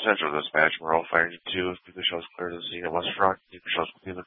Central Dispatch, we're all firing 2. If Eagle Shell's clear to Z at West Front, Eagle Shell's clear to